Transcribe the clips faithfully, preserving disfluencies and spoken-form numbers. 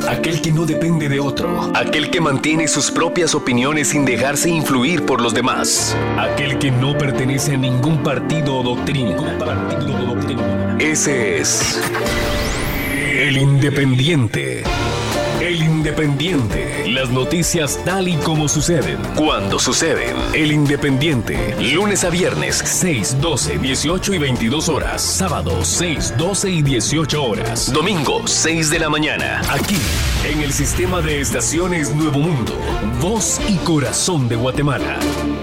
aquel que no depende de otro, aquel que mantiene sus propias opiniones sin dejarse influir por los demás, aquel que no pertenece a ningún partido o doctrina. Partido o doctrina. Ese es el Independiente. El Independiente. Las noticias tal y como suceden, cuando suceden. El Independiente. Lunes a viernes, seis, doce, dieciocho y veintidós horas. Sábado, seis, doce y dieciocho horas. Domingo, seis de la mañana. Aquí, en el sistema de estaciones Nuevo Mundo. Voz y corazón de Guatemala.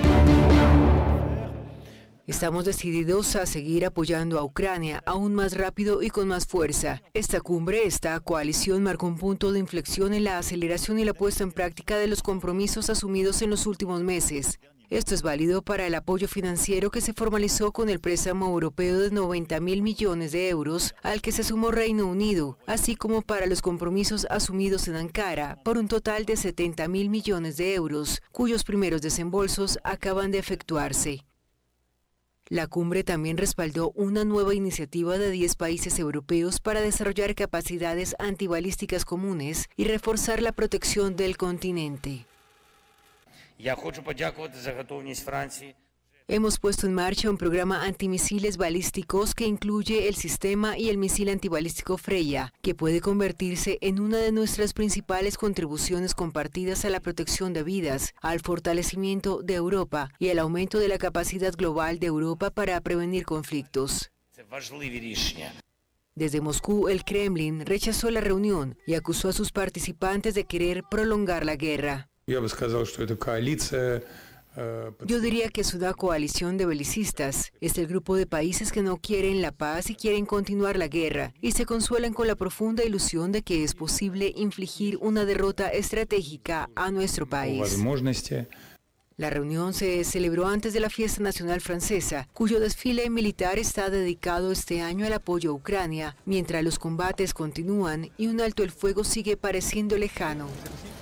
Estamos decididos a seguir apoyando a Ucrania aún más rápido y con más fuerza. Esta cumbre, esta coalición marcó un punto de inflexión en la aceleración y la puesta en práctica de los compromisos asumidos en los últimos meses. Esto es válido para el apoyo financiero que se formalizó con el préstamo europeo de noventa mil millones de euros, al que se sumó Reino Unido, así como para los compromisos asumidos en Ankara por un total de setenta mil millones de euros, cuyos primeros desembolsos acaban de efectuarse. La cumbre también respaldó una nueva iniciativa de diez países europeos para desarrollar capacidades antibalísticas comunes y reforzar la protección del continente. Hemos puesto en marcha un programa antimisiles balísticos que incluye el sistema y el misil antibalístico Freya, que puede convertirse en una de nuestras principales contribuciones compartidas a la protección de vidas, al fortalecimiento de Europa y al aumento de la capacidad global de Europa para prevenir conflictos. Desde Moscú, el Kremlin rechazó la reunión y acusó a sus participantes de querer prolongar la guerra. Yo diría que es una coalición de belicistas. Es el grupo de países que no quieren la paz y quieren continuar la guerra, y se consuelan con la profunda ilusión de que es posible infligir una derrota estratégica a nuestro país. La reunión se celebró antes de la fiesta nacional francesa, cuyo desfile militar está dedicado este año al apoyo a Ucrania, mientras los combates continúan y un alto el fuego sigue pareciendo lejano.